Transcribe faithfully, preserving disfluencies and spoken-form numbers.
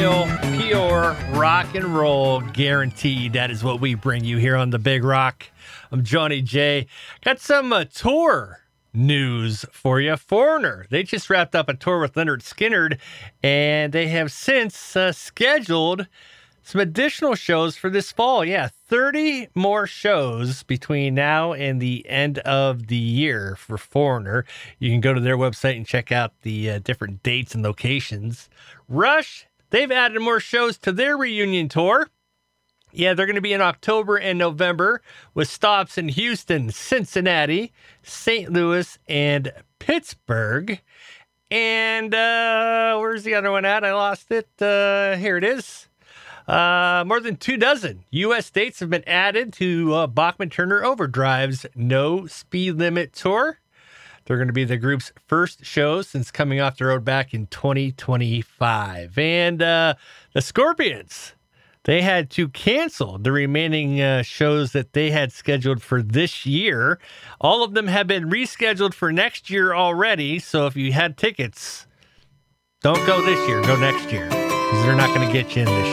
real, pure rock and roll guaranteed. That is what we bring you here on The Big Rock. I'm Johnny J. Got some uh, tour news for you. Foreigner, they just wrapped up a tour with Lynyrd Skynyrd, and they have since uh, scheduled some additional shows for this fall. Yeah, thirty more shows between now and the end of the year for Foreigner. You can go to their website and check out the uh, different dates and locations. Rush, they've added more shows to their reunion tour. Yeah, they're going to be in October and November with stops in Houston, Cincinnati, Saint Louis, and Pittsburgh. And uh, where's the other one at? I lost it. Uh, here it is. Uh, more than two dozen U S dates have been added to uh, Bachman-Turner Overdrive's No Speed Limit Tour. They're going to be the group's first show since coming off the road back in twenty twenty-five. And uh, the Scorpions, they had to cancel the remaining uh, shows that they had scheduled for this year. All of them have been rescheduled for next year already. So if you had tickets, don't go this year, go next year, because they're not going to get you in this